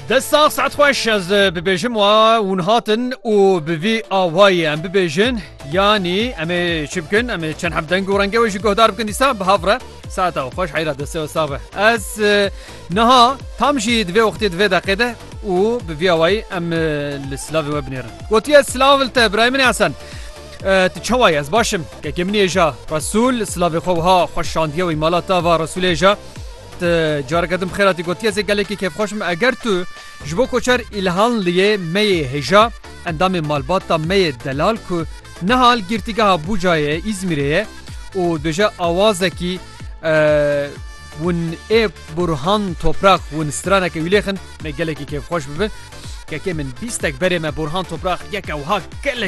دستا ساعت خوش از ببیجم و اون هاتن و بوی آوایی ام ببیجن یعنی امی چی بکن امی چند حبدنگ و رنگه ویشی گهدار بکن دیسا بهافره ساعت او خوش حیرت دسته و صافه از نها تامشی دوی وقتی دوی دقیقه و بوی آوایی ام السلاوی و بنیرن گوتی السلاو التا ابراهیم حسن تچوای از باشم که منی اجا رسول سلاوی خوها خوش شاندیه و ایمالاتا و رسول اجا جار کردم خیراتی گوتی از گله که کیف خوشم اگر تو جبو کوچر الهان لیه می هجا اندام مالباتا می دلال کو نهال گرتیگاه بوجای ازمیره و دوجا آوازه کی ون ای برهان توپراخ ون استرانه که ولیخن می گله که کیف خوش ببین که من بیستک بره ما برهان توپراخ یک اوها گله